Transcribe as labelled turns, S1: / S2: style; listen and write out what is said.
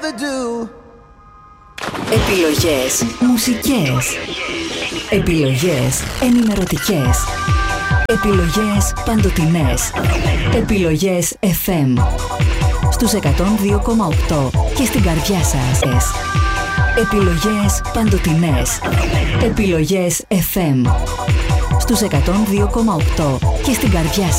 S1: ever do.
S2: Επιλογές μουσικές. Επιλογές ενημερωτικές. Επιλογές παντοτινές. Επιλογές FM. Στους 102,8 και στην καρδιά σας. Επιλογές παντοτινές. Επιλογές FM. Στους 102,8 και στην καρδιά σας.